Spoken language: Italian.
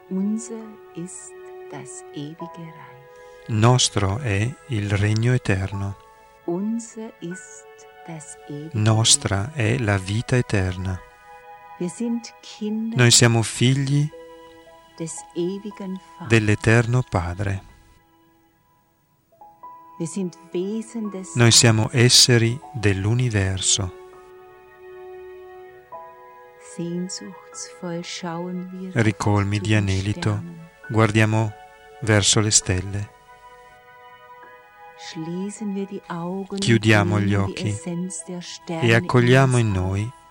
Unser ist das ewige Reich. Nostro è il regno eterno. Unser ist das ewige Nostra è la vita eterna. Reich. Wir sind Kinder Noi siamo figli des ewigen Vaters. dell'Eterno Padre. Wir sind Wesen des Noi siamo esseri dell'universo. Sehnsuchtsvoll schauen wir Ricolmi zu di den anelito, Sternen. guardiamo verso le stelle. Schließen wir die Augen Chiudiamo und gli nehmen occhi die Essenz der Sterne e accogliamo in uns noi auf.